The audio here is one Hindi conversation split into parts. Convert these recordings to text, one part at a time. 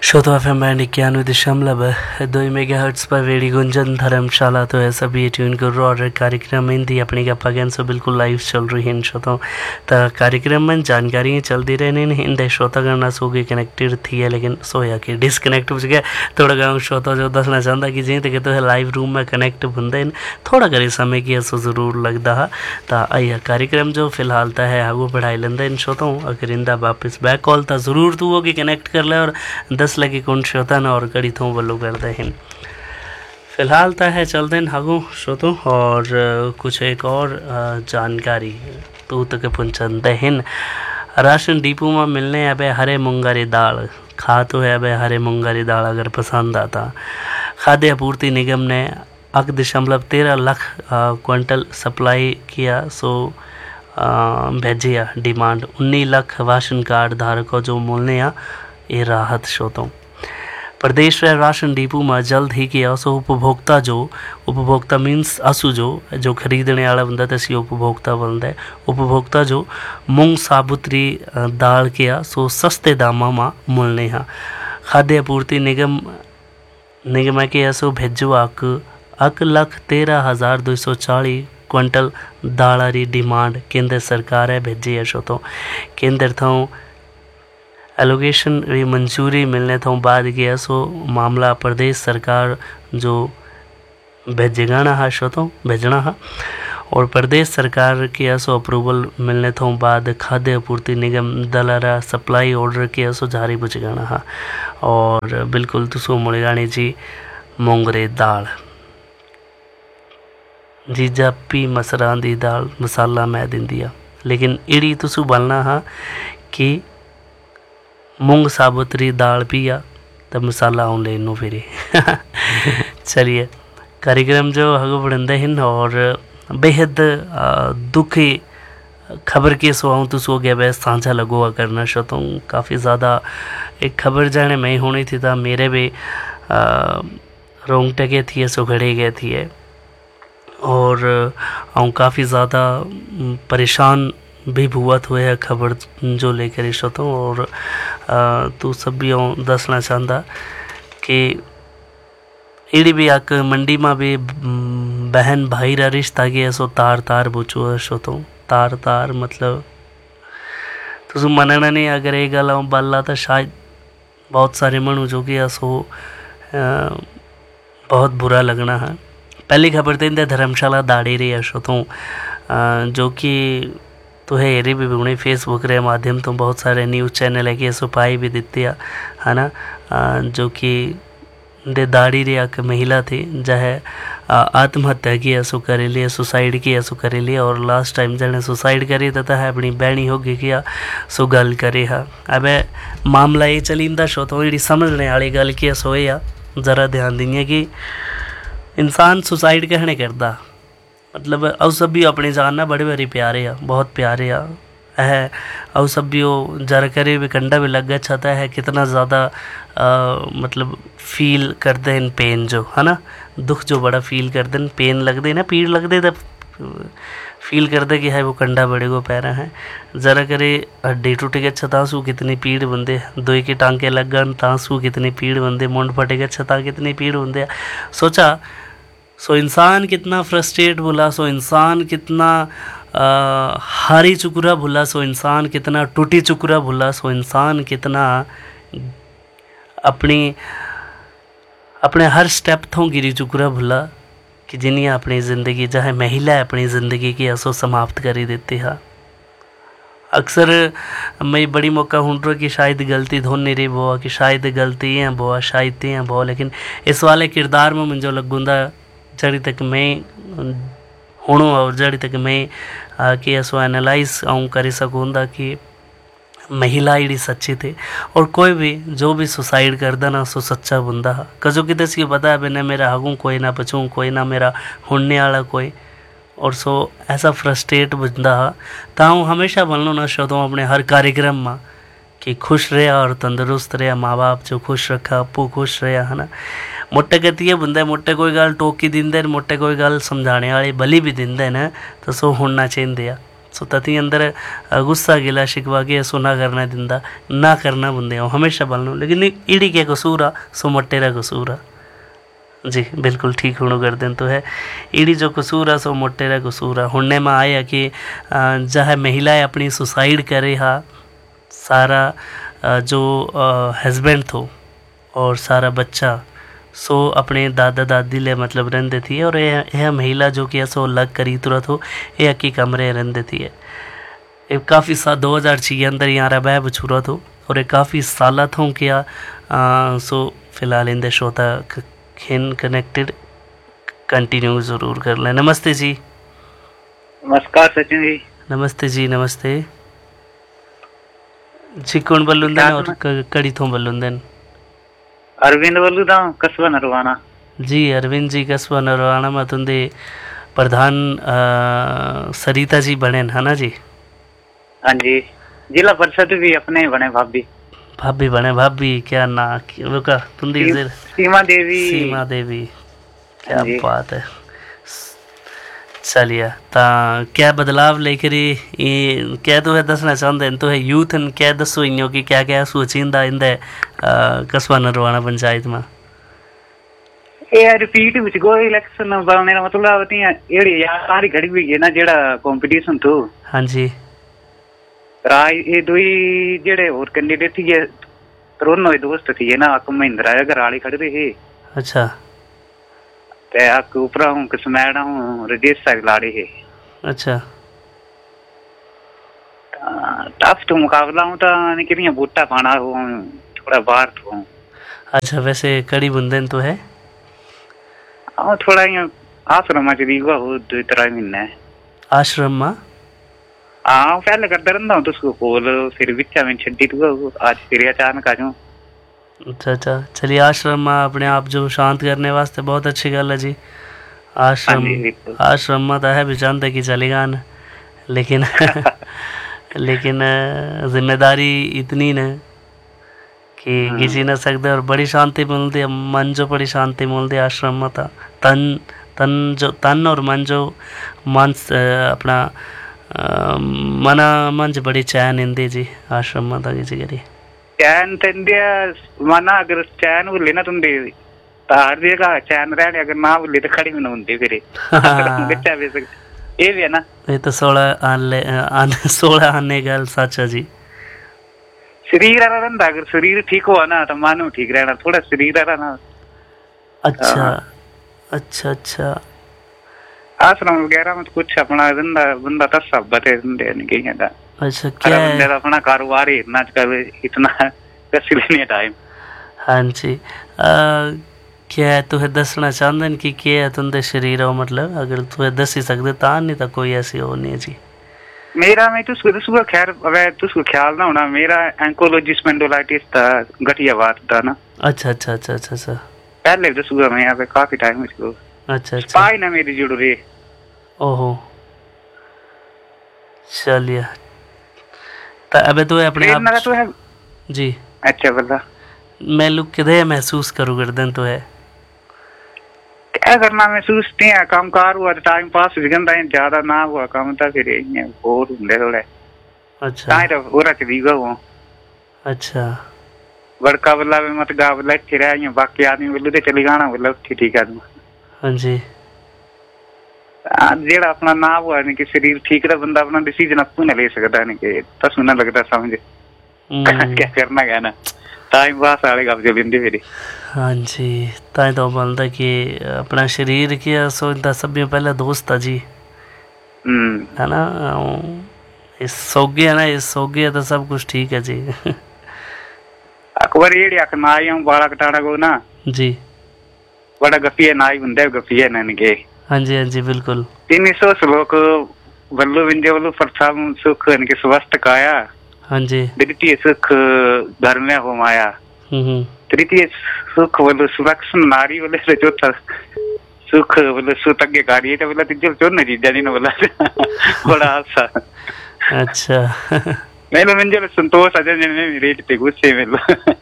श्रोतो FM 91.2 मेगाहर्ट्ज़ पर रेडियो गुंजन धर्मशाला तो है सभी ट्यून करो और कार्यक्रम में दी अपनी गप्पा ज्ञान सो बिल्कुल लाइव चल रही है श्रोतों तो कार्यक्रम में जानकारी चलती रहने इन श्रोता करना सो गए कनेक्टेड थी है लेकिन सोया कि डिसकनेक्ट हो गया थोड़ा गाँव श्रोता जो दसना चाहता कि जी तो है लाइव रूम में कनेक्ट होंगे थोड़ा करे समय की ऐसा ज़रूर लगता है तो आइए कार्यक्रम जो फिलहाल तो है आगू बढ़ाई लेंदा इन श्रोतों अगर इंदा वापस बैक कॉल तो ज़रूर तू होगी कनेक्ट कर ले और 10 लगे कौन श्रोता न और कड़ी थों बल्लू करते हैं फिलहाल तो है चलते हैं हागू श्रोतों और कुछ एक और जानकारी तू तक पहुँचते हैं राशन डिपो में मिलने अब हरे मूंगारी दाल खा तो है अब हरे मूंगारी दाल अगर पसंद आता खाद्य आपूर्ति निगम ने 8.13 लाख क्विंटल सप्लाई किया सो भेजिया डिमांड 19 लाख राशन कार्ड धारकों जो मिलने ये राहत श्रोतों प्रदेश रे राशन डिपो में जल्द ही किया सो उपभोक्ता मीन्स असु जो खरीदने वाला बंदा तसी उपभोक्ता बनता है उपभोक्ता जो मूंग साबुतरी दाल किया सो सस्ते दामा में मिलने हैं खाद्य आपूर्ति निगम के सो भेजो 1,13,240 क्विंटल दालारी डिमांड केंद्र सरकार है भेजी है श्रोतों केंद्र थों एलोकेशन री मंजूरी मिलने तो बाद गया सो मामला प्रदेश सरकार जो भेजना है श्रोतों भेजना है और प्रदेश सरकार के सो अप्रूवल मिलने तो बाद खाद्य आपूर्ति निगम दलारा सप्लाई ऑर्डर के सो जारी बुझगाना है और बिल्कुल तुसो मुड़गानी जी मोंगरे दाल जीजा पी मसरां दी दाल मसाला मैं दिंदी आ लेकिन इड़ी तुसो बोलना है कि मूंग साबुतरी दाल पिया तब मसाला आऊँ ले नो फिर चलिए कार्यक्रम जो आगे बढ़ते हैं और बेहद दुखी खबर के सो आऊँ तो सो गया बस साझा लगोआ करना चाहता हूँ काफ़ी ज़्यादा एक खबर जाने में होनी थी था मेरे भी रोंगटे के थी सो घड़े गए थी और आऊँ काफ़ी ज़्यादा परेशान भी भुआत हुए है खबर जो लेकर इस तो और तू सब भी दसना चाहता कि इड़ी भी आक मंडी में भी बहन भाई रा रिश्ता गया सो तार बुचो है सो तो तार मतलब तुझ मनना नहीं अगर ये गल बाला तो शायद बहुत सारे मनु जो कि सो बहुत बुरा लगना है पहली खबर तो इंदे धर्मशाला दाड़ी रही है सो तो जो कि तो है ये भी उन्हें फेसबुक रे माध्यम तो बहुत सारे न्यूज़ चैनल है कि सुपाई भी देती है ना जो कि दे दाड़ी रे एक महिला थी जहे आत्महत्या की ऐसो करे लिए सुसाइड की ऐसो करे लिए और लास्ट टाइम जने सुसाइड करी तथा है अपनी बहनी होगी किया सो गल करे है अब मामला ये चलींदा शो तो ये समझने वाली गल की सो या ज़रा ध्यान दीजिए कि इंसान सुसाइड कहने करता मतलब अब सब भी अपने जानना बड़े बड़े प्यारे आ बहुत प्यारे आ है और सब भी वो जरा करे भी कंडा भी लग गया छता है कितना ज़्यादा मतलब फील करते हैं पेन जो है ना दुख जो बड़ा फील करते हैं पेन लगते ना पीड़ लगते तब फील करते कि है वो कंडा बड़े को पैरा है जरा करे हड्डी टूट गया छतासू कितनी पीड़ बंदे दो के टांके लग गए तांसू कितनी पीड़ बंदे मुंड फटे गया छता कितनी पीड़ बंदे सोचा सो इंसान कितना फ्रस्ट्रेट भुला सो इंसान कितना हारी चुकुरा भुला सो इंसान कितना टूटी चुकुरा भुला सो इंसान कितना अपने हर स्टेप थों गिरी चुकुरा भुला कि जिन्हें अपनी ज़िंदगी चाहे महिला अपनी ज़िंदगी की असो समाप्त करी देती है अक्सर मैं बड़ी मौका हूँ कि शायद गलती धोन नहीं रही बोआ कि शायद गलती है बोआ शायद है बोआ लेकिन इस वाले किरदार में मुझे लगूंदा जड़ी तक मैं हूँ और जड़ी तक मैं कि ऐसो एनालाइज आऊँ कर सकूँगा कि महिला इड़ी सच्ची थी और कोई भी जो भी सुसाइड करदा ना सो सच्चा बंदा कजो कि दस ये पता है बिना मेरा हगूँ कोई ना बचूँ कोई ना मेरा होने वाला कोई और सो ऐसा फ्रस्ट्रेट बंदा ताऊँ हमेशा बनलो ना शोधों अपने हर कार्यक्रम में कि खुश रहा और तंदुरुस्त रहा माँ बाप जो खुश रखा अपू खुश रहा है ना मोटे कहती है बंदा मोटे कोई गल टोकी दिंदे मोटे कोई गल समझाने वाली बली भी दिंदे ना तो सो होना चाहिए सो तथी अंदर गुस्सा गिला शिकवा के सो ना करना दिंदा ना करना बंदे हमेशा बोलना लेकिन इड़ी के कसूर आ सो मोटेरा कसूर आ जी बिल्कुल ठीक होनो कर दें तो है इड़ी जो कसूर है सो मोटेरा कसूर है हुन्ने में आया कि जहाँ महिलाएं अपनी सुसाइड करे हा सारा जो हस्बैंड थो और सारा बच्चा सो अपने दादा दादी ले मतलब रहते थी और यह महिला जो कि सो अलग करी तुरंत हो ये अक्की कमरे रहते थी ये काफ़ी सा 2006 अंदर यहाँ बह बछूरा थो और ये काफ़ी साल थों किया सो फिलहाल इंदे श्रोता खिन कनेक्टेड कंटिन्यू ज़रूर कर लें। नमस्ते जी। नमस्कार सचिन जी। नमस्ते जी नमस्ते जी। कौन बल्लुंदन और कड़ी थों बल्लुंदन? अरविंद बल्लुदा कस्बा नरवाना जी। अरविंद जी कस्बा नरवाना में तुंदे प्रधान सरिता जी बने है ना जी? हाँ जी। जिला परिषद भी अपने बने भाभी बने भाभी क्या ना का तुंदी सीमा देवी क्या बात है। चलिए ता क्या बदलाव लेकर ये क्या तो है दसना चाहते हैं तो है यूथ क्या दसो इन्हों की क्या क्या सोचिंदा इंदे कस्बा नरवाना पंचायत में ये रिपीट विच गो इलेक्शन बनने का मतलब होती है एड़ी यार सारी घड़ी भी है ना जेड़ा कंपटीशन तो हाँ जी राय ये दुई जेड़े और कैंडिडेट थी ये दोनों ही दोस्त थी है ना अक महिंद्रा अगर आली खड़े रहे। अच्छा ते अक ऊपर हूं किस्मैड हूं राजेश साहब लाड़ी है। अच्छा टफ तो मुकाबला हूं तो निकलिया बूटा पाना हूं थोड़ा बाहर तो। अच्छा वैसे कड़ी बुंदेन तो है हाँ थोड़ा ये आश्रम में चली हुआ हो 2-3 महीने आश्रम में हाँ पहले करता रहता हूँ तो उसको बोल फिर बिचा में छड्डी तो आज फिर अचानक आ जाऊँ। अच्छा चलिए आश्रम में अपने आप जो शांत करने वास्ते बहुत अच्छी गल है जी। आश्रम में तो है भी चाहते कि चलेगा न लेकिन लेकिन जिम्मेदारी इतनी न कि किसी न सकते और बड़ी शांति मिलती है मन जो बड़ी शांति मिलती है आश्रम में था तन और मन जो मन अपना मन बड़ी चैन इंदी जी आश्रम में था किसी करी चैन तंदिया मना अगर चैन बोले ना तुम दे तार देगा चैन रहने अगर ना बोले तो खड़ी में ना होती फिर बच्चा भी ये भी है ना ये तो 16 आने गल सच है जी। शरीर रहता अगर शरीर ठीक हुआ ना तो मन ठीक रहना थोड़ा शरीर रहना। अच्छा आश्रम वगैरह में कुछ अपना बंदा तो सब बते नहीं था। अच्छा क्या है अपना कारोबार ही इतना इतना कैसे लेने टाइम। हाँ जी क्या तुहे दसना चाहते कि क्या है तुंदे शरीर हो मतलब अगर तुहे दस ही सकते ता नहीं तो कोई ऐसी हो नहीं जी। मेरा मैं तुझको खैर अबे तुझको ख्याल ना होना मेरा एंकोलॉजी स्पेंडोलाइटिस था गठिया बात था ना। अच्छा पहले तुझको मैं यहाँ पे काफी टाइम इसको अच्छा पाई ना मेरी जुड़ रही। ओहो चलिए तो अबे तो अपने आप तो है जी। अच्छा बता मैं लोग किधे महसूस करूँ गर्दन तो है क्या करना महसूस नहीं है काम कार हुआ टाइम पास विगंदा ज्यादा ना हुआ काम था फिर ये बोर होंगे थोड़े। अच्छा टाइम तो पूरा चली गया वो। अच्छा बड़का बल्ला में मत गा बल्ला अच्छे रहे बाकी आदमी बोले तो चली गाना बोला ठीक आदमी। हाँ जी जेड़ा अपना ना हुआ नहीं कि शरीर ठीक रहा बंदा अपना डिसीजन आपको ना ले सकता है नहीं कि तो सुना लगता समझे क्या करना क्या ना टाइम पास आएगा अब जब इंदी फिर। हाँ जी ताई तो बोलता कि अपना शरीर की सोचता सब पहले दोस्त था जी है ना इस सोगे है ना इस सोगे है तो सब कुछ ठीक है जी। अकबर ये ना आई हूँ बाला कटाना को ना जी बड़ा गफिया ना ही बंदे गफिया ना के। हाँ जी बिल्कुल 300 श्लोक बल्लु विंजे बल्लु प्रथम सुख इनके स्वस्थ काया। हाँ जी द्वितीय सुख घर में हो माया तृतीय सुख बोलो सुरक्षण नारी बोले चौथा सुख बोले सुतज्ञ कार्य तो बोला तीसरा चौथा चीजा नहीं बोला बड़ा अच्छा। अच्छा मैं मुझे संतोष अजय में रेट पे गुस्से में।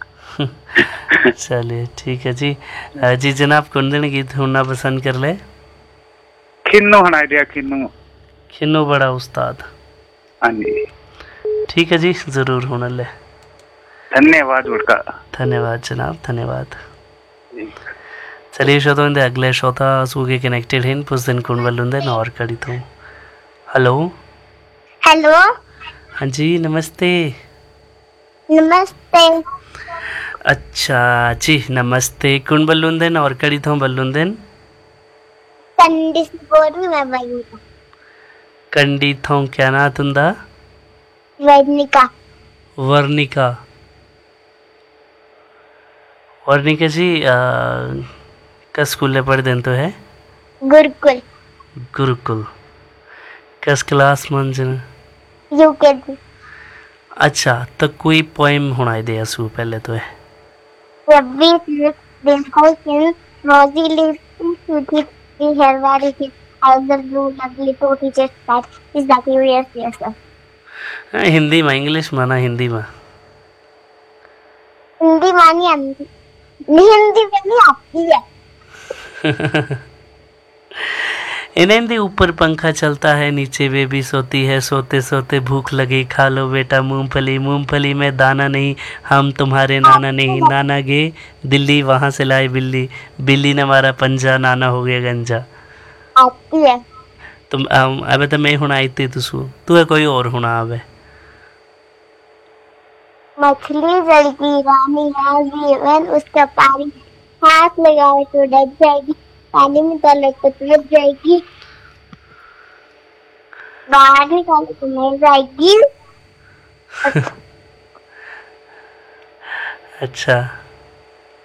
चलिए ठीक है जी जनाब कौन दिन गीत सुनना पसंद कर ले? खिन्नो हना दिया खिन्नो बड़ा उस्ताद हाँ जी ठीक है जी, ज़रूर होने ले। धन्यवाद उड़का। धन्यवाद जनाब, धन्यवाद। चलिए श्रोता इंदे अगले श्रोता सूगे कनेक्टेड हैं पुस दिन कुण वल्लुंदे और कड़ी तो हेलो हेलो हाँ जी नमस्ते। नमस्ते। अच्छा जी नमस्ते, कुण बल्लुंदन और कड़ी थो बल्लुंदन? कंडी से बोल रही मैं वर्णिका। कंडी थो क्या ना तुंदा? वर्णिका। वर्णिका। वर्णिका जी कस स्कूल पढ़ते तो है? गुरुकुल। गुरुकुल कस क्लास मंजन? यूकेजी। अच्छा तो कोई पोएम होना दे असू पहले तो है। Rabbi lives this house in Rosie lives in Suthi. We have very his elder blue lovely two teachers that is the curious yes sir. Hindi में इंग्लिश माना हिंदी में हिंदी मानी आती हिंदी में नहीं आती है। इन्हें ऊपर पंखा चलता है नीचे बेबी सोती है सोते सोते भूख लगी खा लो बेटा मूंगफली मूंगफली में दाना नहीं हम तुम्हारे नाना नहीं नाना गे दिल्ली वहां से लाई बिल्ली बिल्ली ने मारा पंजा नाना हो गया गंजा। आती है तुम अबे तो मैं होना आई थी तू है कोई और होना अबे। मछली जल की रानी है जीवन उसका पानी हाथ लगावे तो डर जाएगी पानी में तले तो डूब जाएगी बाहर निकाले तो मर जाएगी। अच्छा